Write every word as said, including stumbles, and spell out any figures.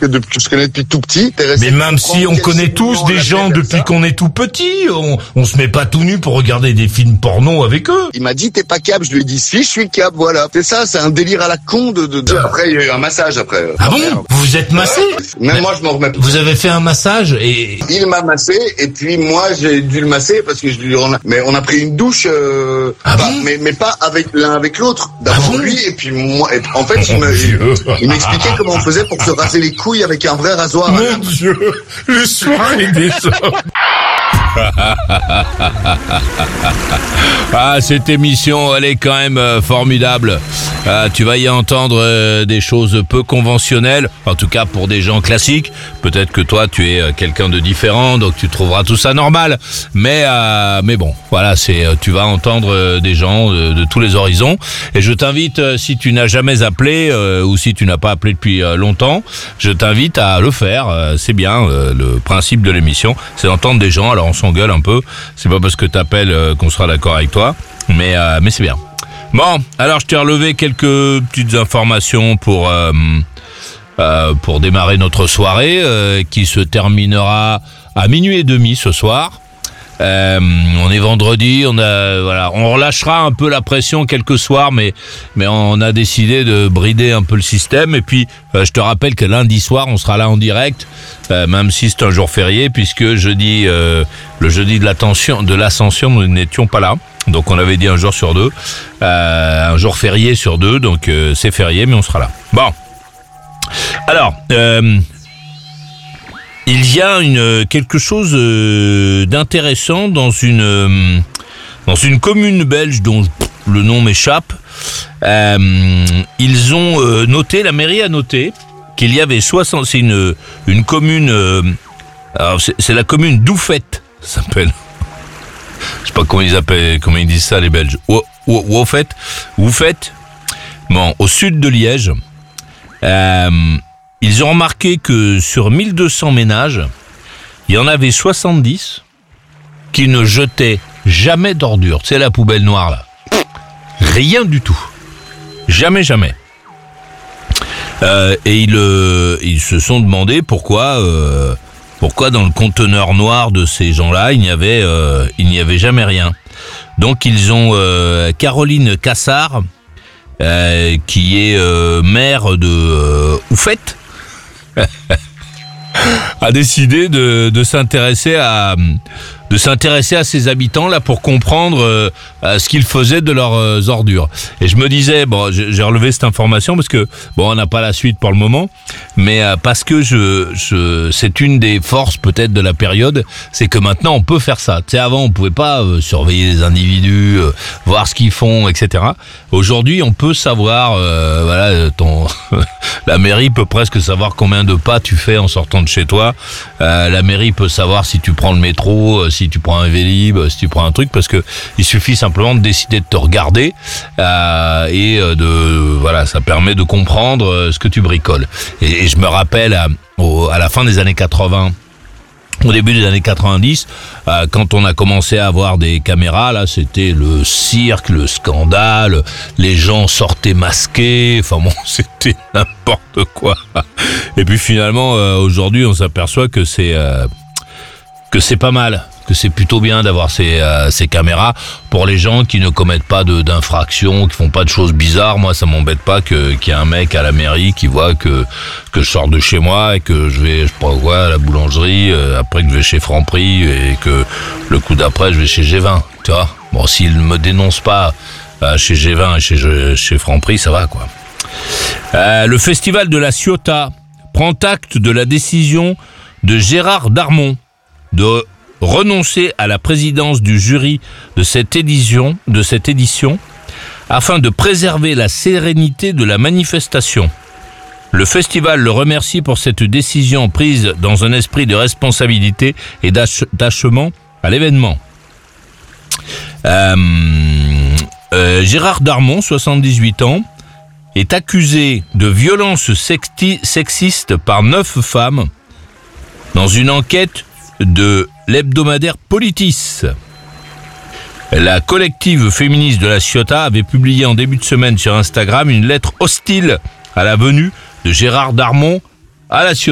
que, depuis, que je connais depuis tout petit. Mais même si on connaît tous des gens depuis qu'on est tout petit, on, on se met pas tout nu pour regarder des films porno avec eux. Il m'a dit t'es pas câble, je lui ai dit si je suis câble, voilà. C'est ça, c'est un délire à la con de... de, de... Après il y a eu un massage après. Ah bon? Vous vous êtes massé? Même moi je m'en remets pas. Vous avez fait un massage et... Il m'a massé et puis moi j'ai dû le masser parce que je lui en a... Mais on a pris une douche, euh... ah pas, bon mais, mais pas avec l'un avec l'autre. D'abord ah bon lui et puis moi. Et en fait il me... il m'expliquait comment on faisait pour se raser les couilles avec un vrai rasoir. Mon Dieu, le soirée des hommes. Ah, cette émission, elle est quand même euh, formidable. Ah, tu vas y entendre euh, des choses peu conventionnelles, en tout cas pour des gens classiques. Peut-être que toi, tu es euh, quelqu'un de différent, donc tu trouveras tout ça normal. Mais euh, mais bon, voilà, c'est euh, tu vas entendre euh, des gens de, de tous les horizons. Et je t'invite, euh, si tu n'as jamais appelé euh, ou si tu n'as pas appelé depuis euh, longtemps, je t'invite à le faire. Euh, c'est bien, euh, le principe de l'émission, c'est d'entendre des gens. Alors on s'engueule un peu, c'est pas parce que t'appelles euh, qu'on sera d'accord avec toi, mais euh, mais c'est bien. Bon, alors je t'ai relevé quelques petites informations pour euh, euh, pour démarrer notre soirée euh, qui se terminera à minuit et demi ce soir. Euh, on est vendredi, on a voilà, on relâchera un peu la pression quelques soirs, mais mais on a décidé de brider un peu le système. Et puis euh, je te rappelle que lundi soir on sera là en direct, euh, même si c'est un jour férié, puisque jeudi euh, le jeudi de l'ascension, de l'ascension, nous n'étions pas là. Donc on avait dit un jour sur deux, euh, un jour férié sur deux, donc euh, c'est férié, mais on sera là. Bon, alors. Euh, Il y a une quelque chose euh, d'intéressant dans une euh, dans une commune belge dont le nom m'échappe. Euh, ils ont euh, noté, la mairie a noté qu'il y avait soixante. C'est une une commune. Euh, alors c'est, c'est la commune d'Oufette, ça s'appelle. Je sais pas comment ils appellent, comment ils disent ça les Belges. Oufette, Oufette. Bon, au sud de Liège. Euh, Ils ont remarqué que sur mille deux cents ménages, il y en avait soixante-dix qui ne jetaient jamais d'ordures. C'est la poubelle noire là. Rien du tout. Jamais, jamais. Euh, et ils, euh, ils se sont demandé pourquoi, euh, pourquoi dans le conteneur noir de ces gens-là, il n'y avait, euh, il n'y avait jamais rien. Donc ils ont euh, Caroline Cassard, euh, qui est euh, maire de euh, Oufette, a décidé de, de s'intéresser à de s'intéresser à ces habitants là pour comprendre euh, ce qu'ils faisaient de leurs euh, ordures. Et je me disais, bon, j'ai, j'ai relevé cette information parce que bon, on n'a pas la suite pour le moment, mais euh, parce que je, je c'est une des forces peut-être de la période, c'est que maintenant on peut faire ça. Tu sais, avant on pouvait pas euh, surveiller les individus, euh, voir ce qu'ils font, et cetera. Aujourd'hui, on peut savoir, euh, voilà, ton la mairie peut presque savoir combien de pas tu fais en sortant de chez toi. Euh, la mairie peut savoir si tu prends le métro, euh, si tu prends un Vélib, si tu prends un truc, parce que il suffit simplement de décider de te regarder euh, et de voilà, ça permet de comprendre ce que tu bricoles. Et, et je me rappelle à, au, à la fin des années quatre-vingts. Au début des années quatre-vingt-dix, euh, quand on a commencé à avoir des caméras, là, c'était le cirque, le scandale, les gens sortaient masqués, enfin bon, c'était n'importe quoi. Et puis finalement, euh, aujourd'hui, on s'aperçoit que c'est euh, que c'est pas mal, que c'est plutôt bien d'avoir ces euh, ces caméras pour les gens qui ne commettent pas de d'infractions, qui font pas de choses bizarres. Moi, ça m'embête pas que qu'il y ait un mec à la mairie qui voit que que je sors de chez moi et que je vais, je sais pas quoi, à la boulangerie, euh, après que je vais chez Franprix et que le coup d'après je vais chez G vingt, tu vois. Bon, s'il me dénonce pas euh, chez G vingt et chez chez Franprix, ça va quoi. Euh, le festival de la Ciotat prend acte de la décision de Gérard Darmon de renoncer à la présidence du jury de cette édition, de cette édition, afin de préserver la sérénité de la manifestation. Le festival le remercie pour cette décision prise dans un esprit de responsabilité et d'attachement à l'événement. Euh, euh, Gérard Darmon, soixante-dix-huit ans, est accusé de violence sexti- sexiste par neuf femmes dans une enquête de l'hebdomadaire Politis. La collective féministe de la Ciotat avait publié en début de semaine sur Instagram une lettre hostile à la venue de Gérard Darmon à la Ciotat.